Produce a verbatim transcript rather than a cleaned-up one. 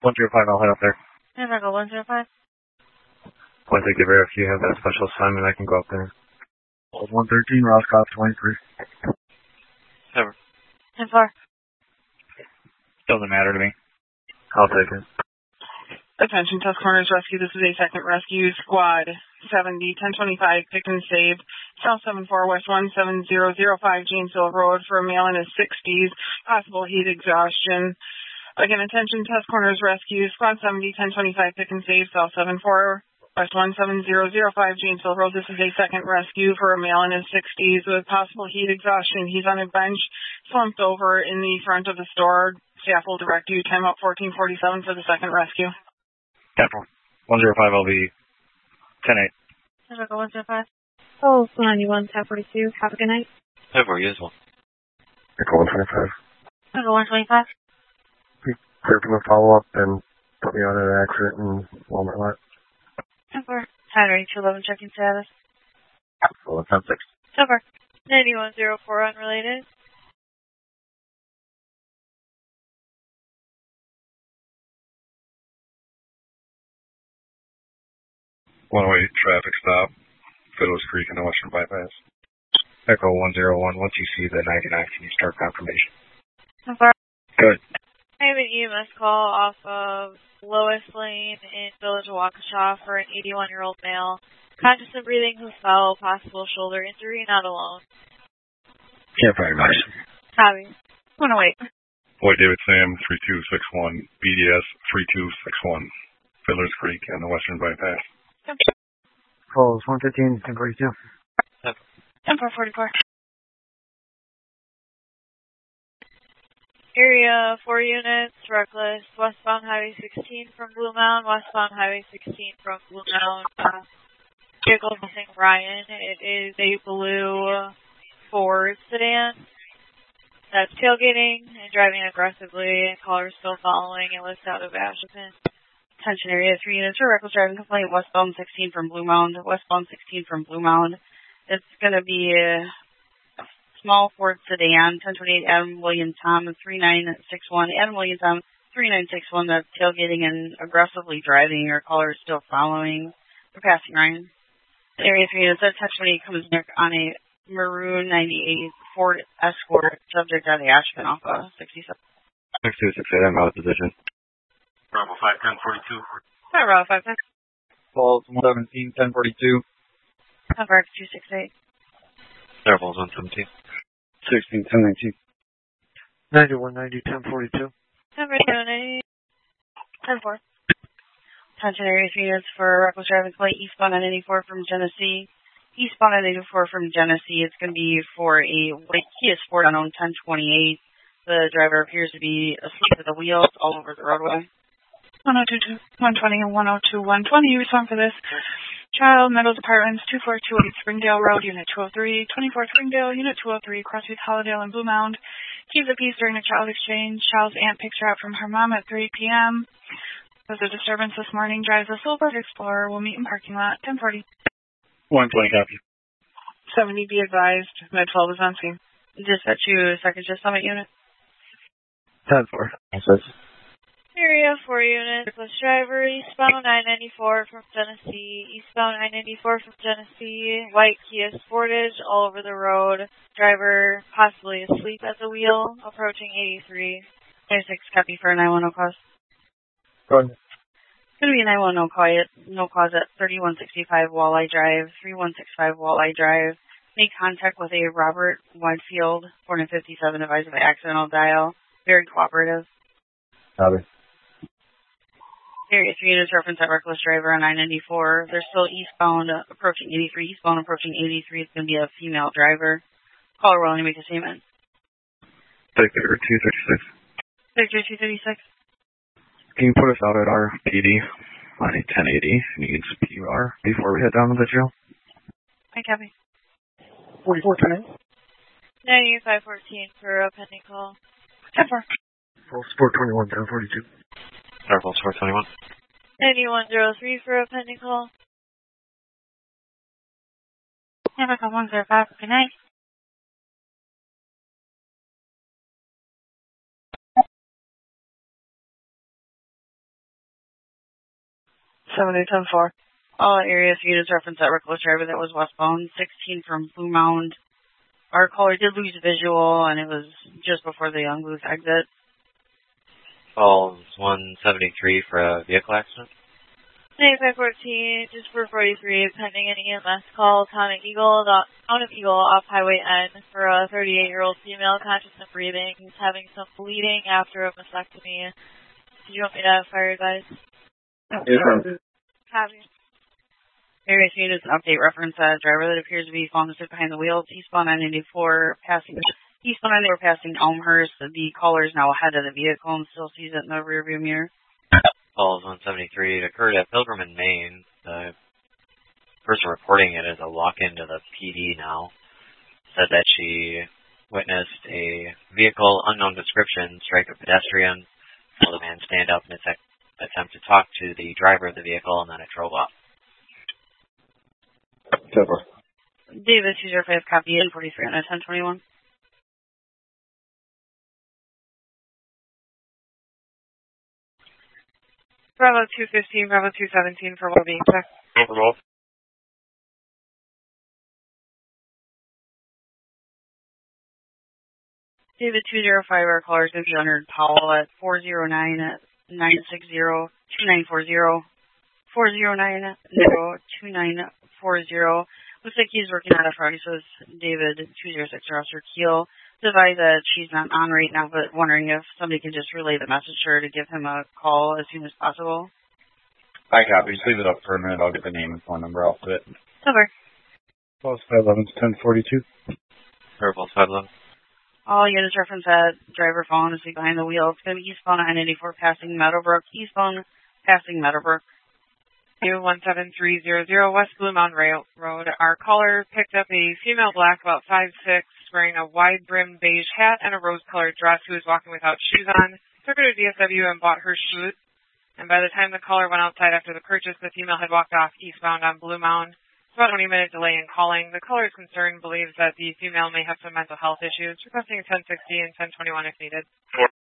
one zero five, I'll head up there. America one zero five. Once I give her, if you have that special assignment, I can go up there. one thirteen, Roscoff twenty-three. Never. ten four. Doesn't matter to me. I'll take it. Attention, Tusk Corners Rescue. This is a second rescue. Squad seventy, ten twenty-five, pick and save. South seven four West one seven zero zero five, Janesville Road for a male in his sixties. Possible heat exhaustion. Again, attention, Tusk Corners Rescue. Squad seventy, ten twenty-five, pick and save. South seven four West one seven zero zero five, Janesville Road. This is a second rescue for a male in his sixties with possible heat exhaustion. He's on a bench, slumped over in the front of the store. Staff will direct you. Time up fourteen forty-seven for the second rescue. Capital. one zero five, I'll be ten eight. Echo one zero five. Oh, ninety-one, ten forty-two. Have a good night. Never, you as well. Echo one twenty-five. Echo one twenty-five. Clear from a follow-up and put me on an accident in Walmart lot. Over. Henry two eleven, checking status. Well, ten six. Over. ninety-one zero four, unrelated. one oh eight, traffic stop. Fiddler's Creek in the Western Bypass. Echo one zero one, once you see the ninety-nine, can you start confirmation? Over. Good. I have an E M S call off of Lois Lane in Village of Waukesha for an eighty-one-year-old male. Conscious and breathing who fell, possible shoulder injury, not alone. Can't very much. Copy. one oh eight. Boy David Sam, three two six one, B D S three two six one, Fiddler's Creek and the Western Bypass. Calls one fifteen, ten forty-two. ten four forty-four. Area four units, reckless, westbound Highway sixteen from Blue Mound, westbound Highway sixteen from Blue Mound. Uh, vehicle missing Ryan. It is a blue Ford sedan that's tailgating and driving aggressively. Caller still following and lists out of Ashland. Attention area three units for reckless driving complaint, westbound sixteen from Blue Mound, westbound sixteen from Blue Mound. It's going to be a small Ford sedan, ten twenty-eight Adam William Tom, three nine six one, Adam William Tom, three nine six one, that's tailgating and aggressively driving. Your caller is still following. We're passing Ryan. Area three units, that ten twenty-eight comes near on a maroon ninety-eight Ford Escort, subject out of Ashland, Alpha sixty-seven. six two six eight, I'm out of position. Bravo five ten forty-two. Hi, Bravo five ten. Falls one seventeen, ten forty-two. Cover two six eight. Airballs one seventeen. sixteen, ten nineteen. ninety-one ninety, ten forty-two. Cover seven eight. ten four. Attention area three units for reckless driving complaint, eastbound on eighty-four from Genesee. Eastbound on eighty-four from Genesee. It's going to be for a white Kia Sport on ten twenty-eight. The driver appears to be asleep at the wheels all over the roadway. one oh two, one twenty and one oh two, one twenty. Respond for this. Child, Meadows Apartments, two four two eight Springdale Road, Unit two oh three, twenty-four Springdale, Unit two oh three, Crossroads, Hollydale, and Blue Mound. Keys of peace during a child exchange. Child's aunt picks her up from her mom at three p.m. There's a disturbance this morning. Drives a Silver Explorer. We'll meet in parking lot. ten forty. one twenty, copy. seventy, be advised. Med twelve is on scene. Dispatch you, second shift summit unit. ten four. Area four units, bus driver, eastbound nine ninety-four from Genesee, eastbound nine ninety-four from Genesee, white Kia Sportage all over the road, driver possibly asleep at the wheel, approaching eighty-three, ninety-six, copy for a nine one zero cause. Go ahead. It's going to be a nine one zero call, no cause at thirty-one sixty-five Walleye Drive, thirty-one sixty-five Walleye Drive. Make contact with a Robert Widefield, four fifty-seven, advised by accidental dial, very cooperative. Copy. Area three units reference at reckless driver on nine ninety-four. They're still eastbound, uh, approaching eighty-three. Eastbound approaching eighty-three. It's going to be a female driver. Caller will only make a statement. Victor two thirty-six. Victor two thirty-six. Can you put us out at our P D on a ten eighty? Needs P R before we head down to the jail. Hi, copy. forty-four ten. ninety-five fourteen for a pending call. ten four. Full Sport twenty-one, ten forty-two. Airballs four twenty-one. ninety-one oh three for a pending call. America one zero five, good night. seventy, ten four. All area units reference that reckless driver that was westbound sixteen from Blue Mound. Our caller did lose visual, and it was just before the Young Booth exit. Calls one seventy-three for a vehicle accident. ninety-five fourteen, just for forty-three, pending an E M S call, town of Eagle, town of Eagle off Highway N for a thirty-eight-year-old female, conscious and breathing, who's having some bleeding after a mastectomy. Did you want me to have fire advice? Yes, Copy. Area units update reference that driver that appears to be falling asleep behind the wheel. Eastbound nine ninety-four passing eastbound nine ninety-four passing Elmhurst. The caller is now ahead of the vehicle and still sees it in the rearview mirror. Calls one seventy-three. It occurred at Pilgrim in Maine. The person reporting it is a walk-in to the P D now. Said that she witnessed a vehicle, unknown description, strike a pedestrian. Saw the man stand up and attempt, attempt to talk to the driver of the vehicle, and then it drove off. Silver. Davis, two zero five, copy in forty-three on ten twenty-one. Bravo two fifteen, Bravo two seventeen for well being check. Over both. David two zero five, our caller is going to be under Powell at four zero nine, nine six zero, two nine four zero, four zero nine, zero, two nine four zero. Looks like he's working out a Friday, so it's David two zero six, Officer Keel. Advise that she's not on right now, but wondering if somebody can just relay the message to her to give him a call as soon as possible. I copy. Just leave it up for a minute. I'll get the name and phone number off of it. Over. Calls five eleven, ten forty-two. Purple five eleven. All units reference that driver falling asleep behind the wheel. It's going to be eastbound on I ninety-four passing Meadowbrook. Eastbound passing Meadowbrook. one seven three zero zero West Blue Mound Rail Road. Our caller picked up a female black, about five six, wearing a wide-brimmed beige hat and a rose-colored dress, who was walking without shoes on. Took her to D S W and bought her shoes. And by the time the caller went outside after the purchase, the female had walked off eastbound on Blue Mound. It's about a twenty-minute delay in calling. The caller is concerned, believes that the female may have some mental health issues, requesting ten sixty and ten twenty-one if needed. Four.